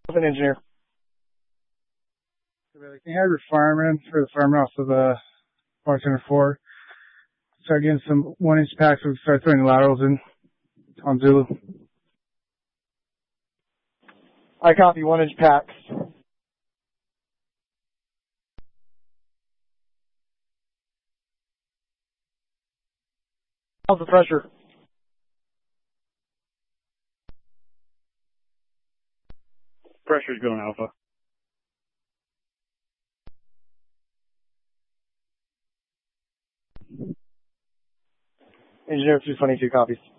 An engineer. Can you have your fireman for the fireman off of the bartender 4? Start getting some 1-inch packs so we can start throwing the laterals in on Zulu. I copy 1-inch packs. How's the pressure? Pressure's going Alpha. Engineer 222 copies.